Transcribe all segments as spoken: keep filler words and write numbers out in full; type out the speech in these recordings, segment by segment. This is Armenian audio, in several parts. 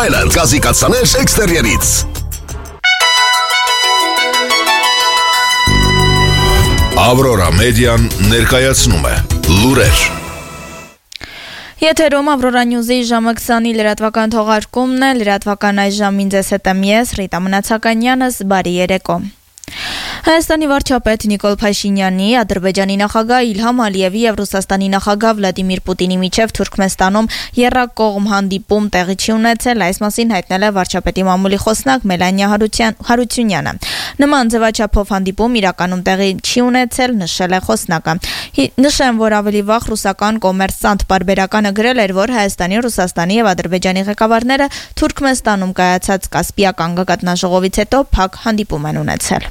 այլն։ Գազիկացաներ էքստերիերից։ Ավրորա մեդիան ներկայացնում է լուրեր։ Եթերում Ավրորա Նյուզի ժամը քսանի լրատվական թողարկումն է, լրատվական այս ժամին ձեզ հետ եմ ես, Ռիտա Մնացականյանս, բարի երեկո։ Հայաստանի վարչապետ Նիկոլ Փաշինյանի, Ադրբեջանի նախագահ Իլհամ Ալիևի եւ Ռուսաստանի նախագահ Վլադիմիր Պուտինի միջև Թուրքմենստանում եռակողմ հանդիպում տեղի չի ունեցել, այս մասին հայտնել է վարչապետի մամուլի խոսնակ Մելանիա Հարությունյանը։ Նման ձևաչափով հանդիպում իրականում տեղի չի ունեցել, նշել է խոսնակը։ Նշեմ, որ ավելի վաղ ռուսական կոմերսանտ պարբերականը գրել էր, որ Հայաստանի, Ռուսաստանի եւ Ադրբեջանի ղեկավարները Թուրքմենստանում կայացած Կասպիական գագաթնաժողովից հետո փակ հանդիպում են ունեցել։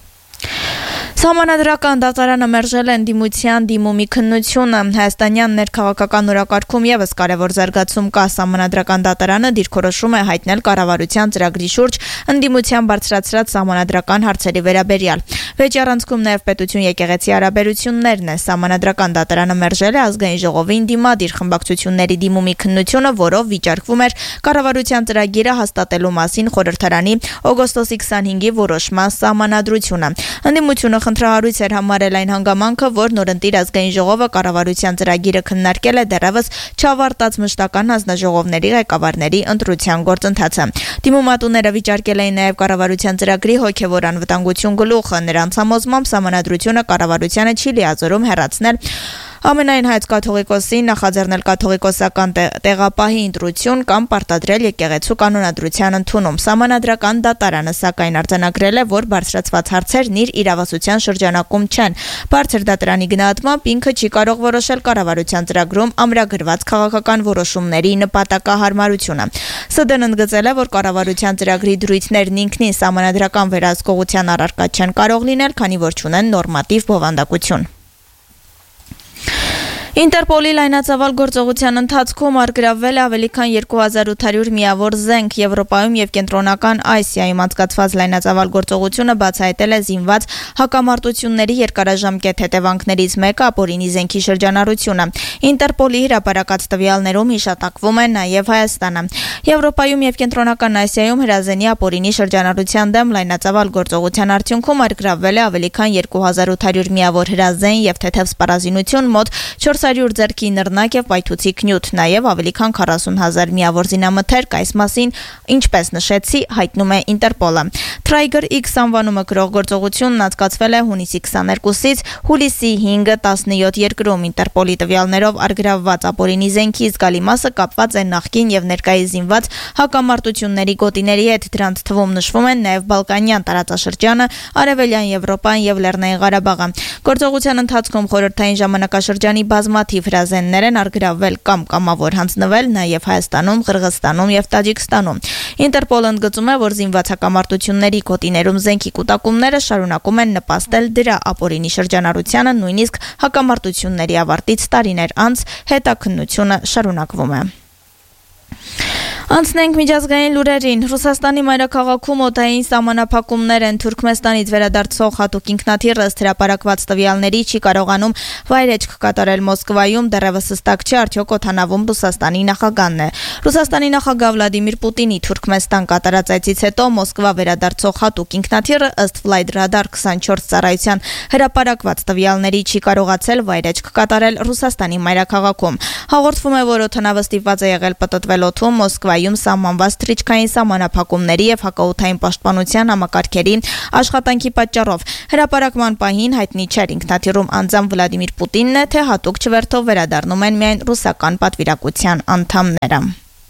Սահմանադրական դատարանը մերժել է ընդդիմության դիմումի քննությունը։ Հայաստանյան ներքաղաքական օրակարգում եւս կարևոր զարգացում կա։ Սահմանադրական դատարանը դիրքորոշում է հայտնել կառավարության ծրագրի շուրջ ընդդիմության բարձրացրած սահմանադրական հարցերի վերաբերյալ։ Վեճի առանցքում նաեւ պետություն եկեղեցի հարաբերություններն է։ Սահմանադրական դատարանը մերժել է ազգային ժողովին դիմադիր խմբակցությունների դիմումի քննությունը, որով վիճարկվում էր կառավարության ծրագիրը հաստատելու մասին խորհրդարանի օգոստոսի քսանհինգի որոշման սահմանադրությունը։ Ընդդիմությունը խնդրահարույց էր համարել այն հանգամանքը, որ նորընտիր ազգային ժողովը կառավարության ծրագիրը քննարկել է դեռևս չավարտած մշտական հանձնաժողովների ղեկավարների ընտրության գործընթացը։ Դիմումատուները վիճարկել էին նաև կառավարության ծրագրի հոգևոր անվտանգություն գլուխը։ Նրանց համոզմամբ սահմանադրությունը կառավարությանը չի լիազորում հեռացնել Ամենայն հայց կաթողիկոսին նախաձեռնել կաթողիկոսական տեղապահի ընտրություն կամ պարտադրել եկեղեցու կանոնադրության ընդունում։ Սահմանադրական դատարանը սակայն արձանագրել է, որ բարձրացված հարցերն իր իրավասության շրջանակում չեն։ Բարձր դատարանի գնահատմամբ ինքը չի կարող որոշել կառավարության ծրագրում ամրագրված քաղաքական որոշումների նպատակահարմարությունը։ ՍԴ-ն ընդգծել է, որ կառավարության ծրագրի դրույթներն ինքնին սահմանադրական վերահսկողության առարկա չեն կարող լինել, քանի որ չունեն նորմատիվ բովանդակություն։ Ինտերպոլի լայնածավալ գործողության ընթացքում առգրավվել է ավելի քան երկու հազար ութ հարյուր միավոր զենք։ Եվրոպայում եւ Կենտրոնական Ասիայում անցկացված լայնածավալ գործողությունը բացահայտել է զինված հակամարտությունների երկարաժամկետ հետևանքներից մեկը ապօրինի զենքի շրջանառությունը։ Ինտերպոլի հրապարակած տվյալներում հիշատակվում է նաեւ Հայաստանը։ Եվրոպայում եւ Կենտրոնական Ասիայում հրազենի ապօրինի շրջանառության դեմ լայնածավալ գործողության արդյունքում առգրավվել է ավելի քան երկու հազար ութ հարյուր միավոր հրազեն եւ թեթև սպառազինություն մոտ չորս հարյուր ձեռքի նռնակ եւ պայթուցիկ նյութ, նաեւ ավելի քան քառասուն հազար միավոր զինամթերք, այս մասին, ինչպես նշեցի, հայտնում է Ինտերպոլը։ Tiger X անվանումը կրող գործողությունն անցկացվել է հունիսի քսաներկուսից հուլիսի հինգը տասնյոթ երկրում։ Ինտերպոլի տվյալներով առգրավված ապօրինի զենքի զգալի մասը կապված է նախկին եւ ներկայիս զինված հակամարտությունների գոտիների հետ։ Դրանց թվում նշվում են նաեւ Բալկանյան տարածաշրջանը, Արևելյան Եվրոպան եւ Լեռնային Ղարաբաղը։ Գործողության ընթացքում խորհրդային ժամանակաշրջանի բազմաթիվ հրազեններ են առգրավվել կամ կամավոր հանձնվել նաեւ Հայաստանում, Ղրղստանում եւ Տաջիկստանում։ Ինտերպոլը ընդգծում է, որ զինված հակամարտությունների գոտիներում զենքի կուտակումները շարունակում են նպաստել դրա ապօրինի շրջանառությանը, նույնիսկ հակամարտությունների ավարտից տարիներ անց հետաքննությունը շարունակվում է։ Անցնենք միջազգային լուրերին։ Ռուսաստանի մայրաքաղաքում օդային սահմանափակումներ են։ Թուրքմենստանից վերադարձող հատուկ ինքնաթիռը ըստ հրապարակված տվյալների չի կարողանում վայրէջք կատարել Մոսկվայում, դեռևս հստակ չէ արդյոք օդանավում Ռուսաստանի նախագահն է։ Ռուսաստանի նախագահ Վլադիմիր Պուտինի Թուրքմենստան կատարած այցից հետո Մոսկվա վերադարձող հատուկ ինքնաթիռը ըստ Flight Radar twenty-four ծառայության հրապարակված տվյալների չի կարողացել վայրէջք կատարել Ռուսաստանի մայրաքաղաքում։ Հաղորդվում է, որ օդանավը ստիպված է եղել պտտվել օդում Մոսկվայում սահմանված թռիչքային սահմանափակումների եւ հակաօդային պաշտպանության համակարգերի աշխատանքի պատճառով։ Հրապարակման պահին հայտնի չէր ինքնաթիռում անձամբ Վլադիմիր Պուտինն է, թե հատուկ չվերթով վերադառնում են միայն ռուսական պատվիրակության անդամները։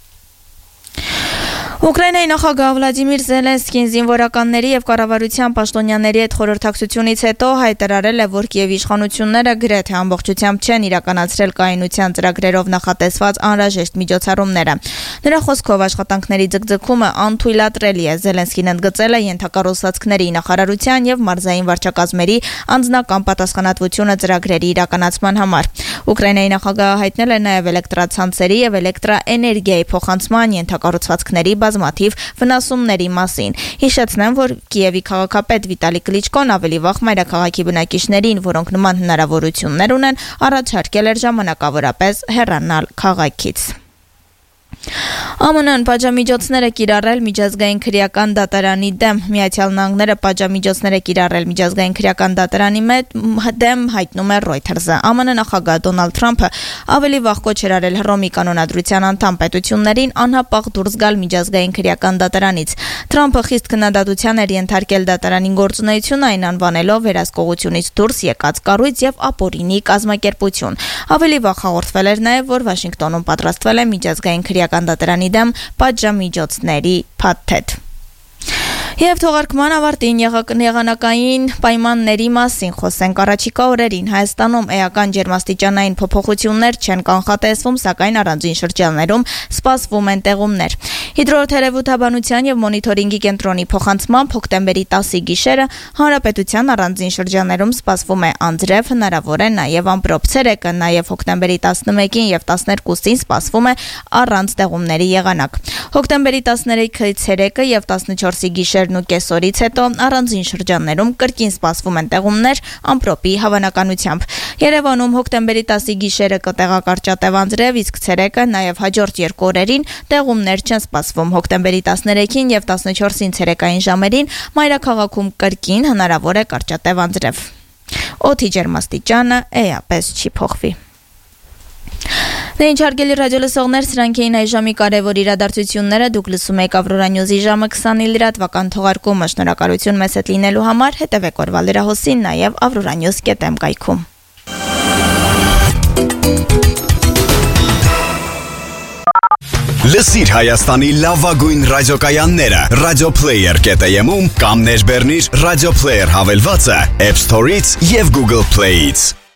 Ուկրաինայի նախագահ Վլադիմիր Զելենսկին զինվորականների եւ կառավարության պաշտոնյաների հետ խորհրդակցությունից հետո հայտարարել է, որ Կիևի իշխանությունները գրեթե ամբողջությամբ չեն իրականացրել կայունության ծրագրերով նախատեսված անհրաժեշտ միջոցառումները։ Նրա խոսքով աշխատանքների ձգձգումը անթույլատրելի է։ Զելենսկին ընդգծել է ենթակառուցվածքների նախարարության եւ մարզային վարչակազմերի անձնական պատասխանատվությունը ծրագրերի իրականացման համար։ Ուկրաինայի նախագահը հայտնել է նաեւ էլեկտրացանցերի եւ էլեկտրաէներգիայի փոխանցման ենթակառուցվածքների բազմաթիվ վնասումների մասին։ Հիշեցնեմ, որ Կիևի քաղաքապետ Վիտալի Կլիչկոն ավելի վաղ մայրաքաղաքի բնակիչներին, որոնք նման հնարավորություններ ունեն, առաջարկել էր ժամանակավորապես հեռանալ քաղաքից։ Ամն պատժամիջոցներ է կիրառել միջազգային քրեական դատարանի դեմ։ Միացյալ Նահանգները պատժամիջոցներ է կիրառել միջազգային քրեական դատարանի դեմ, հայտնում է Reuters-ը։ ԱՄՆ նախագահ Դոնալդ Թրամփը ավելի վաղ կոչ էր արել Հռոմի կանոնադրության անդամ պետություններին անհապաղ դուրս գալ միջազգային քրեական դատարանից։ Թրամփը խիստ քննադատության էր ենթարկել դատարանին գործունեությունը, այն անվանելով վերահսկողությունից դուրս եկած կառույց եւ ապօրինի կազմակերպություն։ Ավելի վաղ հաղորդվել էր նաեւ, որ Վաշինգտոնում պատրաստվել է միջազգային քրեական դատարանի դեմ պատժամիջոցների փաթեթ։ Եվ թողարկման ավարտին եղանակային պայմանների մասին խոսենք։ Առաջիկա օրերին Հայաստանում էական ջերմաստիճանային փոփոխություններ չեն կանխատեսվում, սակայն առանձին շրջաններում սպասվում են տեղումներ։ Հիդրոթերապևտաբանության եւ մոնիթորինգի կենտրոնի փոխանցմամբ հոկտեմբերի տասի գիշերը հանրապետության առանձին շրջաններում սպասվում է անձրև, հնարավոր է նաեւ ամպրոպ ցերեկը, նաեւ հոկտեմբերի տասնմեկին եւ տասներկուսին սպասվում է առանց տեղումների եղանակ։ Հոկտեմբերի տասներեքից ցերեկը եւ տասնչորսի գիշերն ու կեսօրից հետո առանձին շրջաններում կրկին սպասվում են տեղումներ ամպրոպի հավանականությամբ։ Երևանում հոկտեմբերի տասի գիշերը կտեղակարճատև անձրև, իսկ ցերեկը նաեւ հաջորդ երկու օրերին տեղումներ չեն սպասվում։ Հոկտեմբերի տասներեքին եւ տասնչորսին ցերեկային ժամերին մայրաքաղաքում կրկին հնարավոր է կարճատև անձրև։ Օդի ջերմաստիճանը էապես չի փոխվի։ Դե ինչ հարգելի ռադիոլսողներ, սրանք էին այժմի կարևոր իրադարձությունները, դուք լսում եք Ավրորա Նյուզի ժամը քսանինը լրատվական թողարկումը, շնորհակալություն մեզ հետ լինելու համար, հետևեք օրվա լրահոսին, նաև avroranews dot am կայքում։ Լսիր Հայաստանի լավագույն ռադիոկայանները Radio Player dot am-ում կամ ներբեռնիր Radio Player հավելվածը App Store-ից եւ Google Play-ից։